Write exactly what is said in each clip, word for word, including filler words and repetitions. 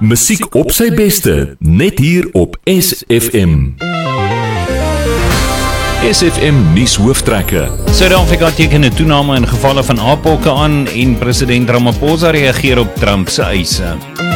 Musiek op sy beste, net hier op S F M. S F M nuus hooftrekke. Suid-Afrika teken 'n toename in gevalle van aappokke aan en president Ramaphosa reageer op Trump se eise.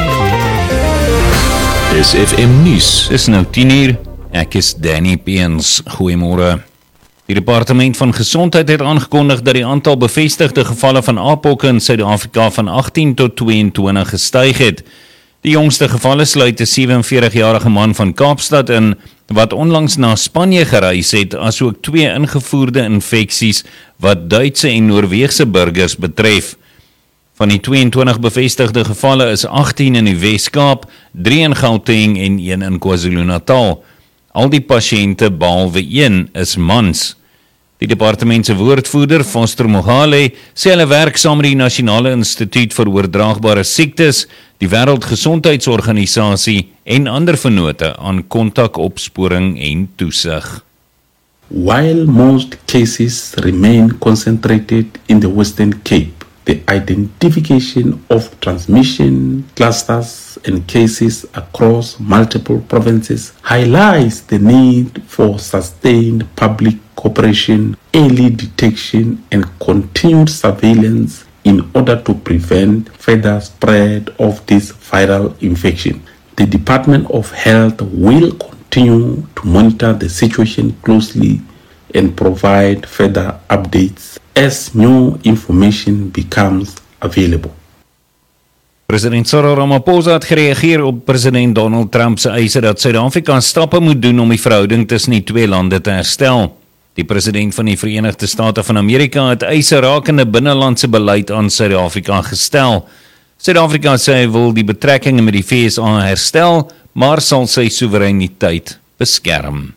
S F M nuus. Dis nou tien uur. Ek is Danny Peens. Goeiemôre. Die Departement van Gesondheid het aangekondig dat die aantal bevestigde gevalle van aappokke in Suid-Afrika van agttien tot tweeëntwintig gestyg het. Die jongste gevalle sluit 'n sewe en veertig-jarige man van Kaapstad in, wat onlangs na Spanje gereis het, asook twee ingevoerde infeksies wat Duitse en Noorweegse burgers betref. Van die tweeëntwintig bevestigde gevalle is agttien in die Wes-Kaap, drie in Gauteng en een in KwaZulu-Natal. Al die pasiënte behalwe een is mans. Die departement se woordvoerder, Foster Mohale, sê hulle werk saam met die Nasionale Instituut vir Oordraagbare Siektes, die Wêreldgesondheidsorganisasie en ander vennote aan kontakopsporing en toesig. While most cases remain concentrated in the Western Cape, the identification of transmission clusters and cases across multiple provinces highlights the need for sustained public cooperation, early detection, and continued surveillance in order to prevent further spread of this viral infection. The Department of Health will continue to monitor the situation closely and provide further updates as new information becomes available. President Cyril Ramaphosa het gereageer op president Donald Trump se eise dat Suid-Afrika stappe moet doen om die verhouding tussen die twee lande te herstel. Die president van die Verenigde State van Amerika het eise rakende binnelandse beleid aan Suid-Afrika gestel. Suid-Afrika sê hy wil die betrekkinge met die V S A herstel, maar sal sy soewereiniteit beskerm.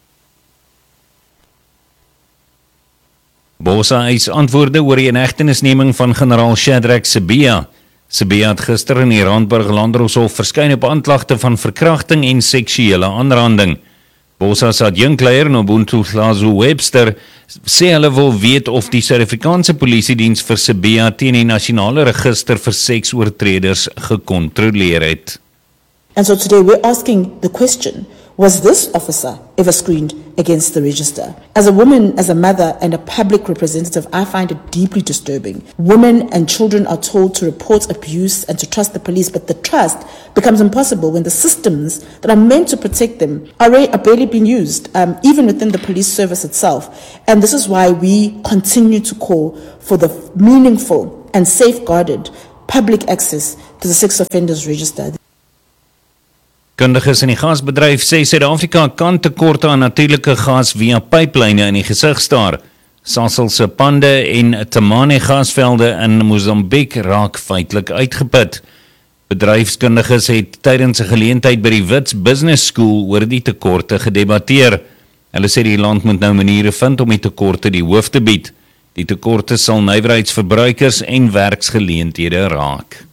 Botha eis antwoorde oor die inhegtenisneming van generaal Shadrack Sibiya. Sibiya het gister in die Randburg Landdroshof verskyn op aanklagte van verkrachting en seksuele aanranding. Botha se adjunkleier Nobuntu Hlazo-Webster sê hulle wil weet of die Suid-Afrikaanse Polisiediens vir Sibiya teen die nasionale register vir seksoortreders gekontroleer het. And so today we're asking the question, was this officer ever screened against the register? As a woman, as a mother, and a public representative, I find it deeply disturbing. Women and children are told to report abuse and to trust the police, but the trust becomes impossible when the systems that are meant to protect them are, are barely being used, um, even within the police service itself. And this is why we continue to call for the meaningful and safeguarded public access to the sex offenders register. Kundiges in die gasbedryf sê Suid-Afrika kan tekorte aan natuurlike gas via pyplyne in die gesig staar. Sasol se Pande en Temane gasvelde in Mosambiek raak feitelik uitgeput. Bedryfskundiges het tydens 'n geleentheid by die Wits Business School oor die tekorte gedebatteer. Hulle sê die land moet nou maniere vind om die tekorte die hoof te bied. Die tekorte sal nywerheidsverbruikers en werksgeleenthede raak.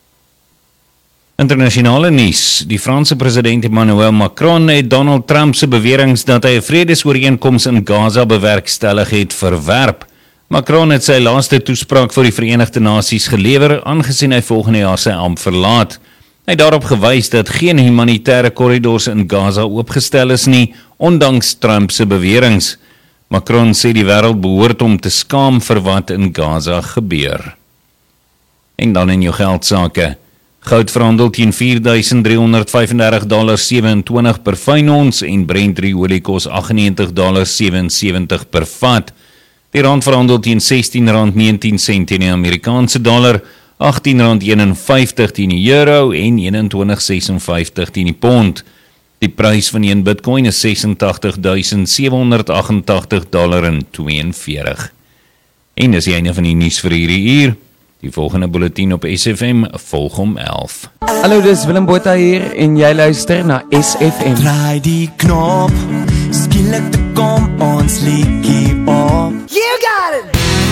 Internasionale nuus. Die Franse president Emmanuel Macron het Donald Trump se beweringe dat hy 'n vredesooreenkoms in Gaza bewerkstellig het verwerp. Macron het sy laaste toespraak vir die Verenigde Nasies gelewer, aangesien hy volgende jaar sy ampt verlaat. Hy het daarop gewys dat geen humanitêre korridors in Gaza oopgestel is nie, ondanks Trump se beweringe. Macron sê die wêreld behoort om te skaam vir wat in Gaza gebeur. En dan in jou geldsake. Goud verhandel teen vier duisend driehonderd vyfendertig komma sewenentwintig dollar per fyn ons en Brent olie kos agt en negentig komma sewensewentig per vat. Die rand verhandel teen sestien rand negentien teen die Amerikaanse dollar, agttien rand eenenvyftig teen die euro en eenentwintig komma sesenvyftig teen die pond. Die prys van een Bitcoin is ses en agtig duisend sewe honderd agentagtig komma tweeënveertig. En dis die einde van die nuus vir hierdie uur. Die volgende bulletin op S F M volg om elf. Hallo, dis Willem Botha hier en jy luister na S F M. Draai die knop, skielik te kom ons liedjie op. You got it!